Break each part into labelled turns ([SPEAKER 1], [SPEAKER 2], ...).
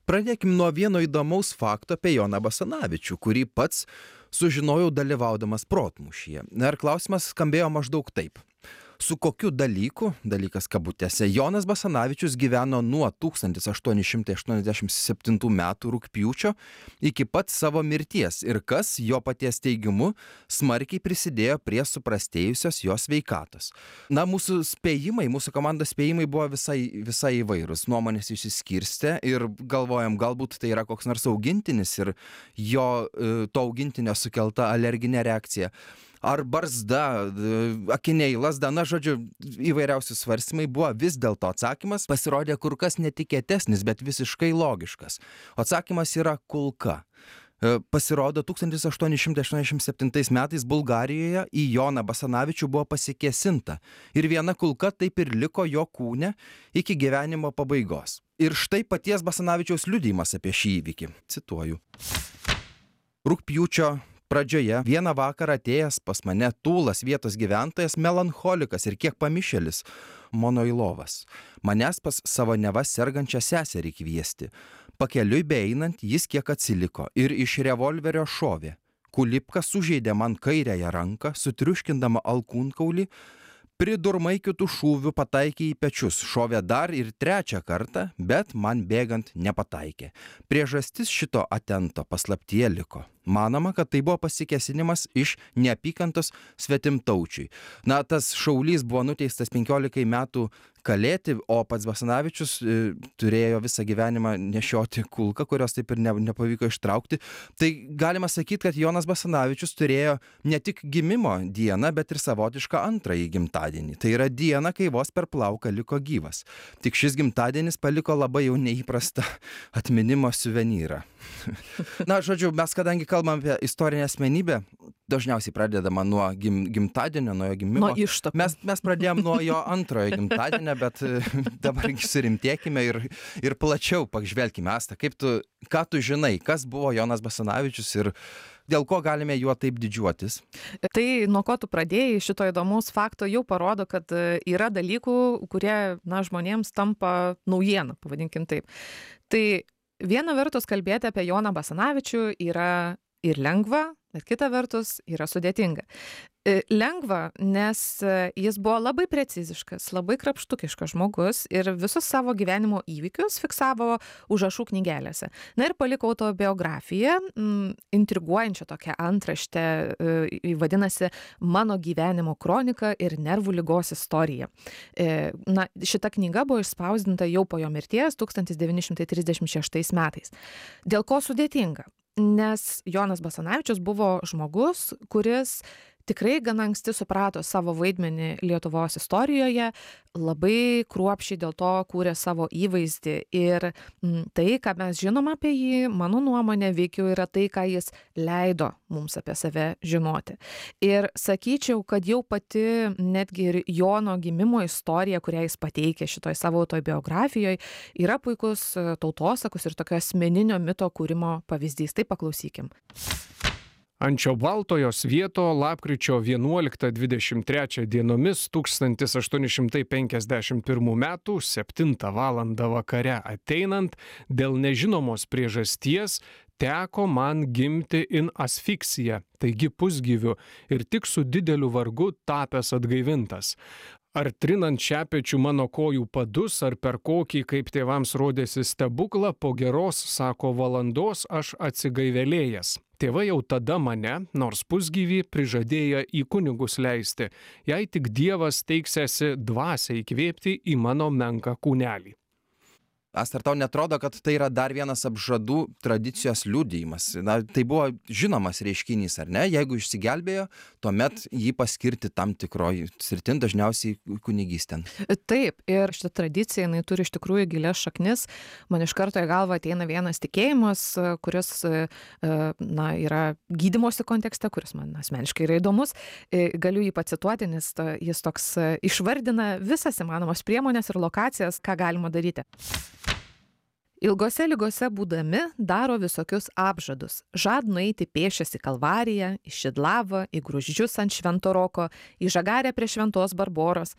[SPEAKER 1] Pradėkim nuo vieno įdomaus fakto apie Joną Basanavičių, kurį pats sužinojau dalyvaudamas protmūšyje. Na ir klausimas skambėjo maždaug taip. Su kokiu dalykas kabutėse, Jonas Basanavičius gyveno nuo 1887 metų rugpjūčio iki pat savo mirties ir kas, jo paties teigimu, smarkiai prisidėjo prie suprastėjusios jo sveikatos. Na, mūsų komandos spėjimai buvo visai įvairūs, nuomonės išsiskirstė ir galvojam, galbūt tai yra koks nors augintinis ir jo to augintinio sukelta alerginė reakcija. Ar barzda, akiniai, lazda, na žodžiu, įvairiausi svarstymai buvo, vis dėlto atsakymas pasirodė kur kas netikėtesnis, bet visiškai logiškas. Atsakymas yra kulka. Pasirodo, 1887 metais Bulgarijoje į Joną Basanavičių buvo pasikėsinta ir viena kulka taip ir liko jo kūne iki gyvenimo pabaigos. Ir štai paties Basanavičiaus liudijimas apie šį įvykį. Cituoju. Rugpjūčio pradžioje vieną vakarą atėjęs pas mane Tūlas vietos gyventojas, melancholikas ir kiek pamišėlis, Monoilovas. Manęs pas savo neva sergančią seserį kviesti. Pakeliui beeinant jis kiek atsiliko ir iš revolverio šovė. Kulipka sužeidė man kairiąją ranką, sutriuškindama alkūnkaulį, pridurmai kitų šūvių pataikė į pečius, šovė dar ir trečią kartą, bet man bėgant nepataikė. Priežastis šito atento paslaptyje liko. Manoma, kad tai buvo pasikėsinimas iš neapykantos svetimtaučiui. Na, tas šaulys buvo nuteistas 15 metų kalėti, o pats Basanavičius turėjo visą gyvenimą nešioti kulką, kurios taip ir nepavyko ištraukti. Tai galima sakyti, kad Jonas Basanavičius turėjo ne tik gimimo dieną, bet ir savotišką antrąjį gimtadienį. Tai yra diena, kai vos per plauką liko gyvas. Tik šis gimtadienis paliko labai jau neįprastą atminimo suvenyrą. Na, žodžiu, mes kadangi kalbam apie istorinę asmenybę, dažniausiai pradedama nuo gimtadienio, nuo jo gimimo.
[SPEAKER 2] Nuo ištakų.
[SPEAKER 1] Mes pradėjom nuo jo antrojo gimtadienio, bet dabar surimtėkime ir plačiau pažvelkime. Asta, ką tu žinai, kas buvo Jonas Basanavičius ir dėl ko galime juo taip didžiuotis?
[SPEAKER 2] Tai nuo ko tu pradėjai, šito įdomaus fakto jau parodo, kad yra dalykų, kurie, žmonėms tampa naujiena, pavadinkim taip. Tai viena vertus kalbėti apie Joną Basanavičių yra ir lengva, bet kita vertus yra sudėtinga. Lengva, nes jis buvo labai preciziškas, labai krapštukiškas žmogus ir visus savo gyvenimo įvykius fiksavo užrašų knygelėse. Na ir paliko autobiografiją, intriguojančią tokią antraštę, vadinasi Mano gyvenimo kronika ir nervų ligos istorija. Na, šita knyga buvo išspausdinta jau po jo mirties 1936 metais. Dėl ko sudėtinga? Nes Jonas Basanavičius buvo žmogus, kuris tikrai gana anksti suprato savo vaidmenį Lietuvos istorijoje, labai kruopščiai dėl to kūrė savo įvaizdį ir tai, ką mes žinom apie jį, mano nuomonė, veikiau yra tai, ką jis leido mums apie save žinoti. Ir sakyčiau, kad jau pati netgi ir Jono gimimo istorija, kurią jis pateikė šitoj savo autobiografijoje, yra puikus tautosakos ir tokio asmeninio mito kūrimo pavyzdys. Tai paklausykim.
[SPEAKER 3] Ant šio baltojo svieto lapkričio 11-23 dienomis 1851 metų 7 valandą vakare ateinant dėl nežinomos priežasties teko man gimti in asfiksija, taigi pusgyviu ir tik su dideliu vargu tapęs atgaivintas. Ar trinant šepečių mano kojų padus, ar per kokį, kaip tėvams rodėsi stebuklą, po geros, sako, valandos aš atsigaivelėjęs. Tėvai jau tada mane, nors pusgyvį, prižadėjo į kunigus leisti, jei tik Dievas teiksiasi dvasią įkvėpti į mano menką kūnelį.
[SPEAKER 1] Asta, ar tau netrodo, kad tai yra dar vienas apžadų tradicijos liudijimas? Na, tai buvo žinomas reiškinys, ar ne? Jeigu išsigelbėjo, tuomet jį paskirti tam tikroj sritin, dažniausiai kunigystėn.
[SPEAKER 2] Taip, ir šita tradicija, jinai turi iš tikrųjų gilias šaknis. Man iš karto į galvą ateina vienas tikėjimas, kuris yra gydymosi kontekste, kuris man asmeniškai yra įdomus. Galiu jį pacituoti, nes jis toks išvardina visas įmanomas priemonės ir lokacijas, ką galima daryti. Ilgose ligose būdami daro visokius apžadus. Žad nueiti pėsčias į Kalvariją, į Šidlavą, į Gruždžius ant Švento Roko, į Žagarę prie Šventos Barboros.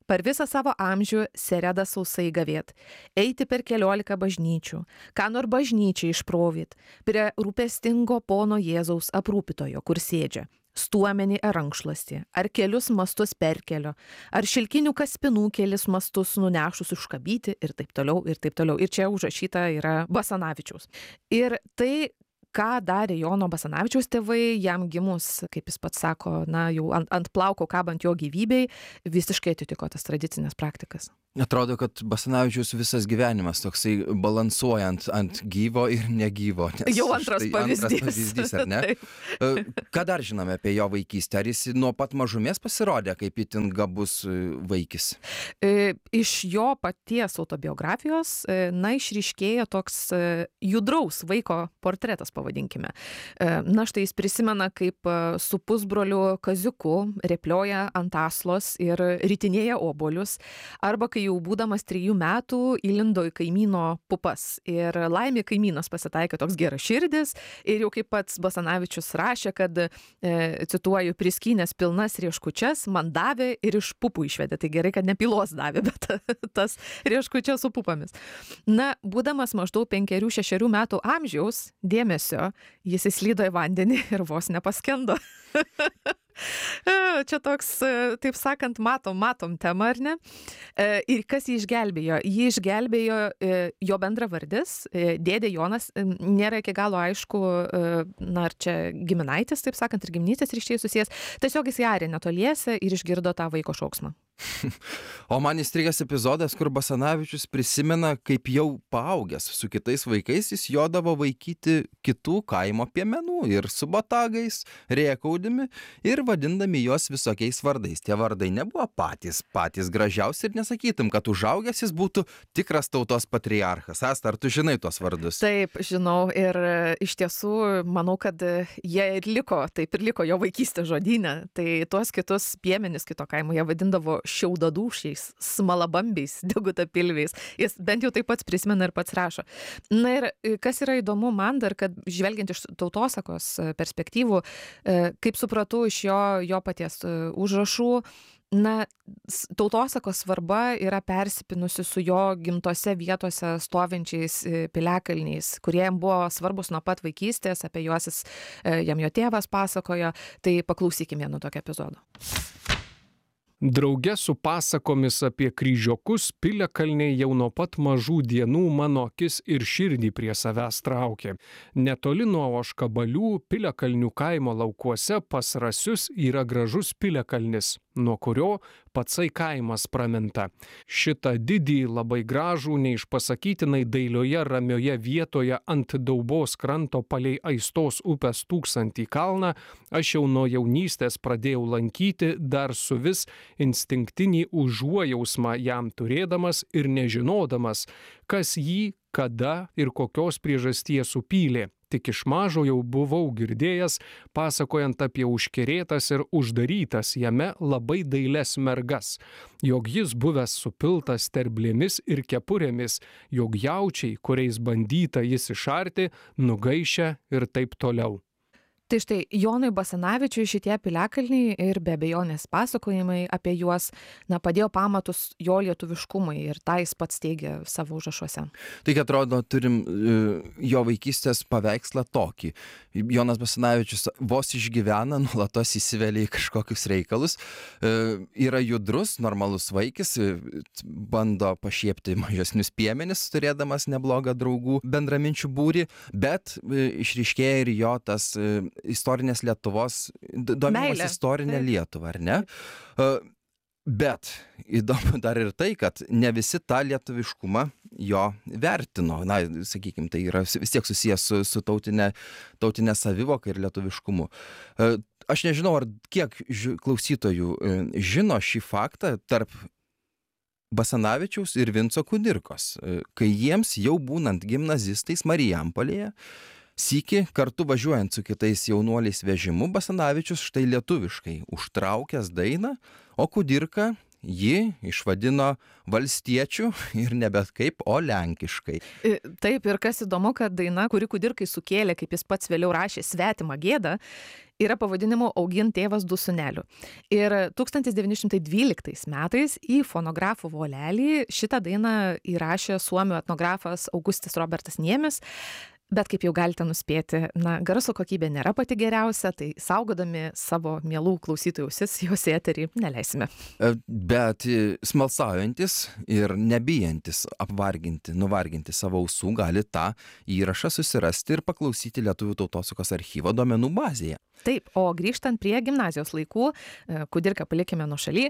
[SPEAKER 2] Per visą savo amžių sereda sausai gavėt, eiti per 14 bažnyčių, ką nor bažnyčiai išprovyt, prie rūpestingo pono Jėzaus aprūpitojo, kur sėdžia, stuomenį ar rankšluostį, ar kelius mastus perkelio, ar šilkinių kaspinų kelis mastus nunešus užkabyti ir taip toliau, ir taip toliau. Ir čia užrašyta yra Basanavičiaus. Ir tai, ką darė Jono Basanavičiaus tėvai, jam gimus, kaip jis pats sako, na, jau ant plauko kabant jo gyvybei, visiškai atitiko tas tradicinės praktikas.
[SPEAKER 1] Atrodo, kad Basanavičius visas gyvenimas toksai balansuojant ant gyvo ir negyvo.
[SPEAKER 2] Jau antras pavyzdys,
[SPEAKER 1] ar ne? Ką dar žinome apie jo vaikystę? Ar jis nuo pat mažumės pasirodė kaip itin gabus vaikis?
[SPEAKER 2] Iš jo paties autobiografijos, na, išryškėjo toks judraus vaiko portretas, pavadinkime. Na, štai jis prisimena, kaip su pusbroliu Kaziuku replioja ant aslos ir ritinėja obuolius, arba kai jau būdamas 3 metų įlindo į kaimyno pupas. Ir laimė kaimynas pasitaikė toks geraširdis ir jau kaip pats Basanavičius rašė, kad, cituoju, priskynęs pilnas rieškučias, man davė ir iš pupų išvedė. Tai gerai, kad ne pilos davė, bet tas rieškučias su pupomis. Na, būdamas maždaug 5-6 metų amžiaus, dėmesio, jis įslydo į vandenį ir vos nepaskendo. Čia toks, taip sakant, matom temą, ar ne? Ir kas jį išgelbėjo? Jį išgelbėjo jo bendravardis, dėdė Jonas, nėra iki galo aišku, na, ar čia giminaitis, taip sakant, ir giminystės ryšiai susijęs. Tiesiog jis arė netoliese ir išgirdo tą vaiko šauksmą.
[SPEAKER 1] O man įstrigęs epizodas, kur Basanavičius prisimena, kaip jau paaugęs su kitais vaikais jis jodavo vaikyti kitų kaimo piemenų ir su botagais, rėkaudami ir vadindami juos visokiais vardais. Tie vardai nebuvo patys gražiausi ir nesakytum, kad užaugęs jis būtų tikras tautos patriarchas. Asta, ar tu žinai tuos vardus?
[SPEAKER 2] Taip, žinau, ir iš tiesų manau, kad jie ir liko jo vaikystės žodyne. Tai tuos kitus piemenis kito kaimo jie vadindavo šiaudadūšiais, smalabambiais, degutapilviais. Jis bent jau taip pats prisimena ir pats rašo. Na ir kas yra įdomu man dar, kad žvelgiant iš tautosakos perspektyvų, kaip supratau iš jo paties užrašų, na, tautosakos svarba yra persipinusi su jo gimtose vietose stovinčiais piliakalniais, kurie jam buvo svarbus nuo pat vaikystės, apie juos jam jo tėvas pasakojo. Tai paklausykime vieno tokio epizodo.
[SPEAKER 3] Drauge su pasakomis apie kryžiokus piliakalniai jau nuo pat mažų dienų mano akis ir širdį prie savęs traukė. Netoli nuo Ožkabalių piliakalnių kaimo laukuose pas Rasius yra gražus piliakalnis, nuo kurio patsai kaimas praminta. Šitą didį, labai gražų, neišpasakytinai dailioje ramioje vietoje ant Daubos kranto palei Aistos upės 1000 kalną aš jau nuo jaunystės pradėjau lankyti, dar su vis instinktinį užuojausmą jam turėdamas ir nežinodamas, kas jį, kada ir kokios priežasties supylė. Tik iš mažo jau buvau girdėjęs, pasakojant apie užkerėtas ir uždarytas jame labai dailias mergas, jog jis buvęs supiltas sterblėmis ir kepurėmis, jog jaučiai, kuriais bandyta jis išarti, nugaišę ir taip toliau.
[SPEAKER 2] Tai štai, Jonui Basanavičiui šitie piliakalniai ir be abejonės pasakojimai apie juos, na, padėjo pamatus jo lietuviškumui ir tą jis pats teigia savo užrašuose.
[SPEAKER 1] Taigi atrodo, turim jo vaikystės paveikslą tokį. Jonas Basanavičius vos išgyvena, nuolatos įsivelia į kažkokius reikalus, yra judrus, normalus vaikis, bando pašiepti mažesnius piemenis, turėdamas neblogą draugų bendraminčių būrį, bet išryškėja ir jo tas istorinės Lietuvos, domėjimas istorinė Lietuva, ar ne? Bet įdomu dar ir tai, kad ne visi tą lietuviškumą jo vertino. Na, sakykime, tai yra vis tiek susijęs su tautinė savivoka ir lietuviškumu. Aš nežinau, ar kiek klausytojų žino šį faktą tarp Basanavičiaus ir Vinco Kudirkos, kai jiems jau būnant gimnazistais Marijampolėje, sykį kartu važiuojant su kitais jaunuoliais vežimu, Basanavičius štai lietuviškai užtraukęs dainą, o Kudirka ji išvadino valstiečių ir ne bet kaip, o lenkiškai.
[SPEAKER 2] Taip, ir kas įdomu, kad daina, kuri Kudirkai sukėlė, kaip jis pats vėliau rašė, svetimą gėdą, yra pavadinimu Augint tėvas du sūnelių. Ir 1912 metais į fonografų volelį šitą dainą įrašė suomių etnografas Augustas Robertas Niemis. Bet kaip jau galite nuspėti, garso kokybė nėra pati geriausia, tai saugodami savo mielų klausytojų ausis, jos į eterį neleisime.
[SPEAKER 1] Bet smalsaujantis ir nebijantis nuvarginti savo ausų gali tą įrašą susirasti ir paklausyti Lietuvių tautosakos archyvo duomenų bazėje.
[SPEAKER 2] Taip, o grįžtant prie gimnazijos laikų, Kudirką palikime nuošaly,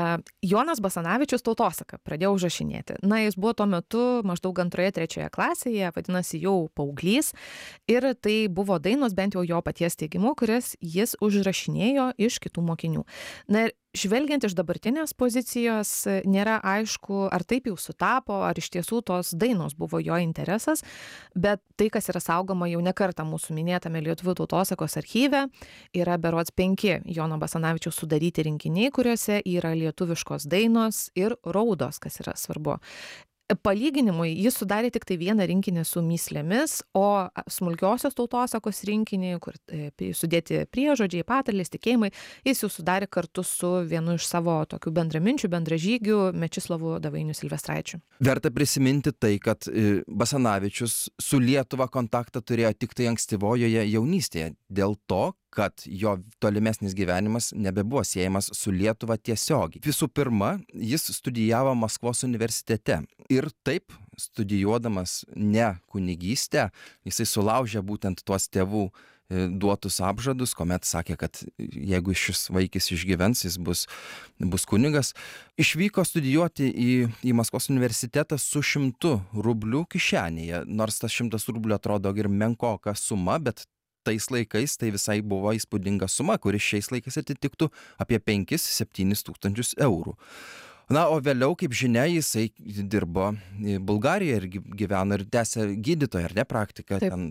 [SPEAKER 2] Jonas Basanavičius tautosaką pradėjo užrašinėti. Jis buvo tuo metu maždaug 2-3 klasėje, vadinasi jau paauglys, ir tai buvo dainos, bent jau jo paties teigimu, kurias jis užrašinėjo iš kitų mokinių. Ir žvelgiant iš dabartinės pozicijos, nėra aišku, ar taip jau sutapo, ar iš tiesų tos dainos buvo jo interesas, bet tai, kas yra saugoma jau ne kartą mūsų minėtame Lietuvių tautosakos archyve, yra berods 5 Jono Basanavičiaus sudaryti rinkiniai, kuriuose yra lietuviškos dainos ir raudos, kas yra svarbu. Palyginimui, jis sudarė tik tai vieną rinkinį su myslėmis, o smulkiosios tautosakos rinkinį, kur sudėti priežodžiai, patarlės, tikėjimai, jis jau sudarė kartu su vienu iš savo tokių bendraminčių, bendražygių, Mečislovu Davainiu Silvestraičiu.
[SPEAKER 1] Verta prisiminti tai, kad Basanavičius su Lietuva kontaktą turėjo tik tai ankstyvojoje jaunystėje, dėl to, kad jo tolimesnis gyvenimas nebebuvo siejamas su Lietuva tiesiogiai. Visų pirma, jis studijavo Maskvos universitete ir taip, studijuodamas ne kunigystę, jisai sulaužė būtent tuos tėvų duotus apžadus, kuomet sakė, kad jeigu šis vaikis išgyvens, jis bus kunigas. Išvyko studijuoti į Maskvos universitetą su 100 rublių kišenėje, nors tas 100 rublių atrodo ir menkoka suma, bet tais laikais tai visai buvo įspūdinga suma, kuris šiais laikais atitiktų apie 5-7 tūkstančius eurų. O vėliau, kaip žinia, jisai dirbo Bulgarijoje ir gyveno ir tęsė gydytoją, ar ne, praktiką ten.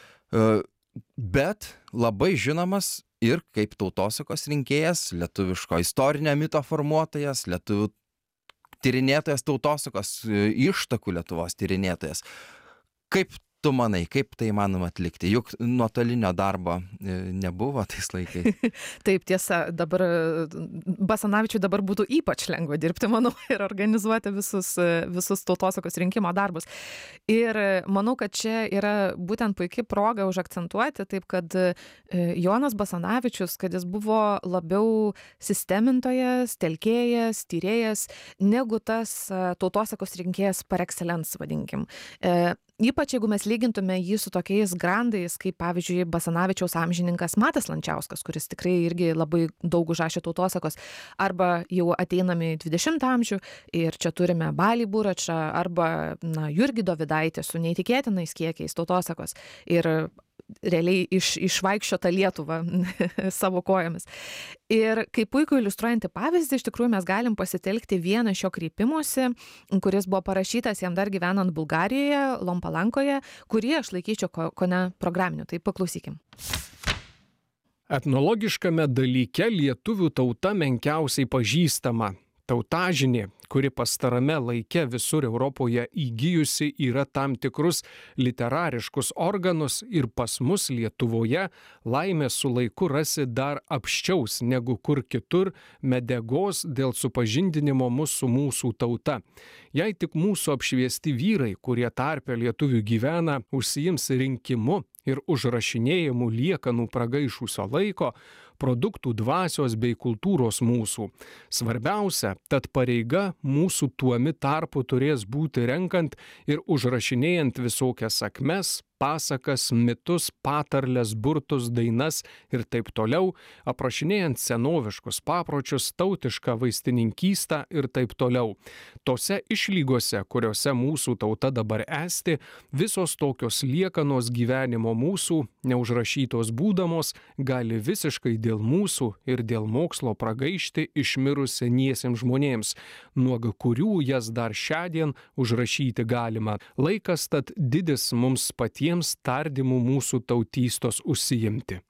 [SPEAKER 1] Bet labai žinomas ir kaip tautosakos rinkėjas, lietuviško istorinio mito formuotojas, lietuvių tyrinėtojas, tautosakos ištakų Lietuvos tyrinėtojas. Kaip tu manai, kaip tai įmanoma atlikti? Juk nuotolinio darbo nebuvo tais laikais.
[SPEAKER 2] Taip, tiesa, dabar Basanavičiui dabar būtų ypač lengva dirbti, manau, ir organizuoti visus tautosakos rinkimo darbus. Ir manau, kad čia yra būtent puikia proga užakcentuoti, taip kad Jonas Basanavičius, kad jis buvo labiau sistemintojas, telkėjas, tyrėjas, negu tas tautosakos rinkėjas par excellence, vadinkim. Ypač jeigu mes lygintume jį su tokiais grandais, kaip pavyzdžiui Basanavičiaus amžininkas Matas Lančiauskas, kuris tikrai irgi labai daug užrašė tautosakos, arba jau ateiname į 20 amžių ir čia turime Balį Buračą arba Jurgį Dovidaitį su neįtikėtinais kiekiais tautosakos ir realiai išvaikščiota Lietuvą savo kojomis. Ir kaip puikų iliustruojantį pavyzdį, iš tikrųjų mes galim pasitelkti vieną šio kreipimosi, kuris buvo parašytas jam dar gyvenant Bulgarijoje, Lompalankoje, kurį aš laikyčiau kone programiniu. Tai paklausykim.
[SPEAKER 3] Etnologiškame dalyke lietuvių tauta menkiausiai pažįstama. Tautažinė, kuri pastarame laike visur Europoje įgijusi yra tam tikrus literariškus organus ir pas mus Lietuvoje laimę su laiku rasi dar apsčiaus negu kur kitur medegos dėl supažindinimo su mūsų tauta. Jei tik mūsų apšviesti vyrai, kurie tarpe lietuvių gyvena, užsiims rinkimu ir užrašinėjimu liekanų pragaišusio laiko, produktų dvasios bei kultūros mūsų. Svarbiausia, tad pareiga mūsų tuomi tarpu turės būti renkant ir užrašinėjant visokias sakmes, pasakas, mitus, patarles, burtus, dainas ir taip toliau, aprašinėjant senoviškus papročius, tautišką vaistininkystę ir taip toliau. Tose išlygose, kuriuose mūsų tauta dabar esti, visos tokios liekanos gyvenimo mūsų, neužrašytos būdamos, gali visiškai dėl mūsų ir dėl mokslo pragaišti išmirus seniesiems žmonėms, nuo kurių jas dar šiandien užrašyti galima. Laikas tad didis mums patiems tardymų mūsų tautystos užsiimti.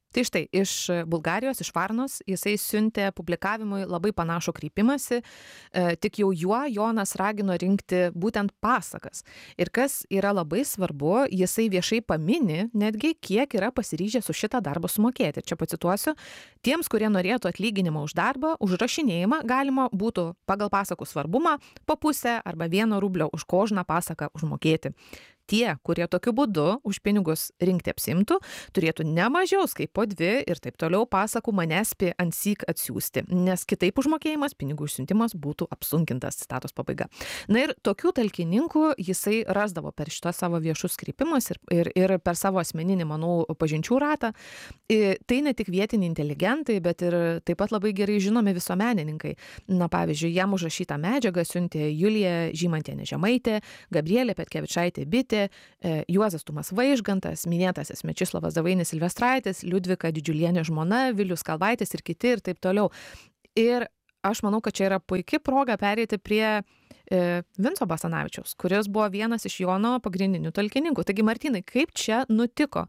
[SPEAKER 2] Tai štai, iš Bulgarijos, iš Varnos, jisai siuntė publikavimui labai panašų kreipimąsi, tik jau juo Jonas ragino rinkti būtent pasakas. Ir kas yra labai svarbu, jisai viešai pamini netgi, kiek yra pasiryžęs už šitą darbą sumokėti. Čia pacituosiu, tiems, kurie norėtų atlyginimą už darbą, už rašinėjimą galima būtų pagal pasakų svarbumą po pusę arba 1 rublio už kožną pasaką užmokėti. Tie, kurie tokiu būdu už pinigus rinkti apsimtų, turėtų ne mažiau kaip po 2 ir taip toliau pasakų manęspi ansyk atsiųsti, nes kitaip užmokėjimas, pinigų išsiuntimas būtų apsunkintas, citatos pabaiga. Na ir tokių talkininkų jisai rasdavo per šitos savo viešus kreipimus ir per savo asmeninį, manau, pažinčių ratą. Tai ne tik vietiniai inteligentai, bet ir taip pat labai gerai žinomi visuomenininkai. Na, pavyzdžiui, jam užrašytą medžiagą siuntė Julija Žymantienė Žemaitė, Gabrielė Petkevičaitė Bitė, Juozas Tumas Vaižgantas, minėtasis Mečislovas Davainis Silvestraitis, Liudvika Didžiulienė žmona, Vilius Kalvaitis ir kiti ir taip toliau. Ir aš manau, kad čia yra puikia proga pereiti prie Vinco Basanavičiaus, kuris buvo vienas iš Jono pagrindinių talkininkų. Taigi, Martynai, kaip čia nutiko,